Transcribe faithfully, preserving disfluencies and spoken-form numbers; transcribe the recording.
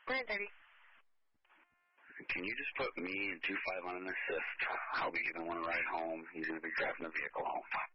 nine thirty. Can you just put me and two five on an assist? I'll be giving one a ride home. He's going to be driving the vehicle home.